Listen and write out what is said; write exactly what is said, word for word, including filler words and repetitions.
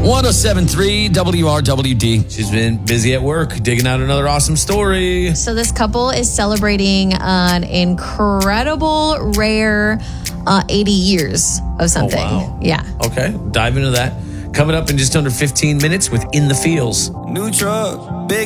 one oh seven point three W R W D. She's been busy at work, digging out another awesome story. So this couple is celebrating an incredible, rare uh, eighty years of something. Oh, wow. Yeah. Okay, dive into that. Coming up in just under fifteen minutes with In the Feels. New truck, big